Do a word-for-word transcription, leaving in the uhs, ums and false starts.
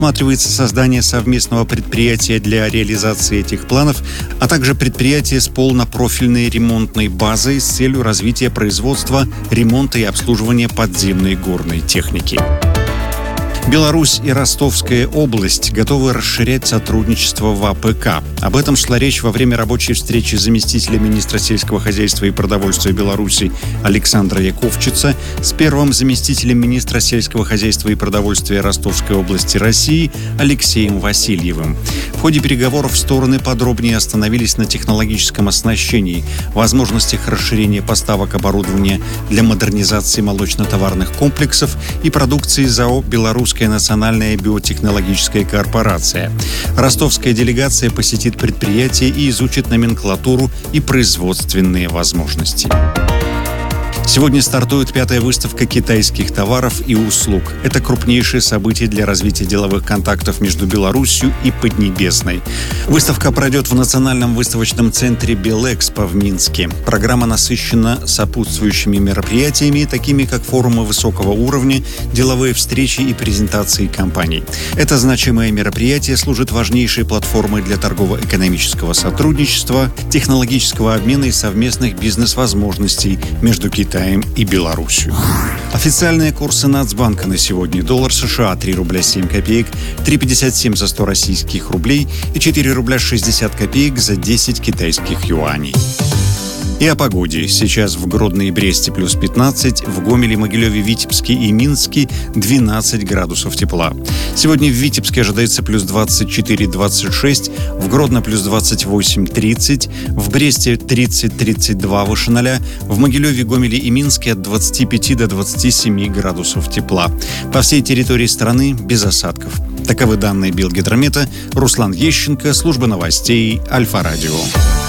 Рассматривается создание совместного предприятия для реализации этих планов, а также предприятие с полнопрофильной ремонтной базой с целью развития производства, ремонта и обслуживания подземной горной техники. Беларусь и Ростовская область готовы расширять сотрудничество в А П К. Об этом шла речь во время рабочей встречи заместителя министра сельского хозяйства и продовольствия Беларуси Александра Яковчица с первым заместителем министра сельского хозяйства и продовольствия Ростовской области России Алексеем Васильевым. В ходе переговоров стороны подробнее остановились на технологическом оснащении, возможностях расширения поставок оборудования для модернизации молочно-товарных комплексов и продукции ЗАО «Белорусская национальная биотехнологическая корпорация». Ростовская делегация посетит предприятие и изучит номенклатуру и производственные возможности. Сегодня стартует пятая выставка китайских товаров и услуг. Это крупнейшее событие для развития деловых контактов между Беларусью и Поднебесной. Выставка пройдет в Национальном выставочном центре Белэкспо в Минске. Программа насыщена сопутствующими мероприятиями, такими как форумы высокого уровня, деловые встречи и презентации компаний. Это значимое мероприятие служит важнейшей платформой для торгово-экономического сотрудничества, технологического обмена и совместных бизнес-возможностей между Китаем и Беларусью. Официальные курсы Нацбанка на сегодня: доллар США три рубля семь копеек, три пятьдесят семь за сто российских рублей и четыре рубля шестьдесят копеек за десять китайских юаней. И о погоде. Сейчас в Гродно и Бресте плюс пятнадцать, в Гомеле, Могилеве, Витебске и Минске двенадцать градусов тепла. Сегодня в Витебске ожидается плюс двадцать четыре - двадцать шесть, в Гродно плюс двадцать восемь - тридцать, в Бресте тридцать - тридцать два выше ноля, в Могилеве, Гомеле и Минске от двадцати пяти до двадцати семи градусов тепла. По всей территории страны без осадков. Таковы данные Белгидромета. Руслан Ещенко, служба новостей Альфа-Радио.